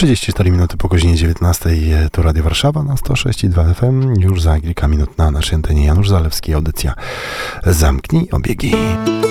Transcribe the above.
34 minuty po godzinie 19. Tu Radio Warszawa na 106,2 FM. Już za kilka minut na naszej antenie Janusz Zalewski. Audycja Zamknij obiegi.